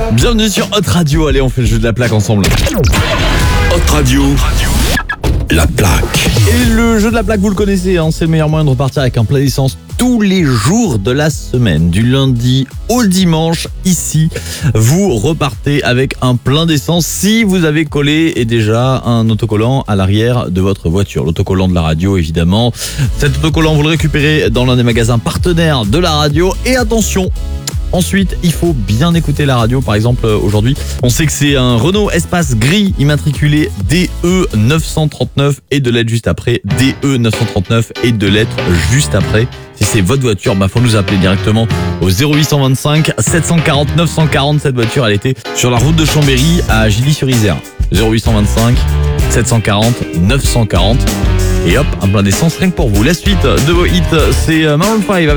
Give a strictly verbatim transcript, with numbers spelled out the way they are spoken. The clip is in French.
Bienvenue sur Hot Radio, allez on fait le jeu de la plaque ensemble. Hot Radio, la plaque. Et le jeu de la plaque vous le connaissez, hein, c'est le meilleur moyen de repartir avec un plein d'essence tous les jours de la semaine. Du lundi au dimanche, ici, vous repartez avec un plein d'essence si vous avez collé et déjà un autocollant à l'arrière de votre voiture. L'autocollant de la radio évidemment. Cet autocollant vous le récupérez dans l'un des magasins partenaires de la radio et attention, ensuite, il faut bien écouter la radio. Par exemple, aujourd'hui, on sait que c'est un Renault Espace gris immatriculé D E neuf cent trente-neuf et de lettres juste après. D E neuf cent trente-neuf et de lettres juste après. Si c'est votre voiture, bah faut nous appeler directement au zéro huit cent vingt-cinq sept cent quarante neuf cent quarante. Cette voiture, elle était sur la route de Chambéry à Gilly-sur-Isère. zéro huit cent vingt-cinq sept cent quarante neuf cent quarante. Et hop, un plein d'essence rien que pour vous. La suite de vos hits, c'est Maroon cinq avec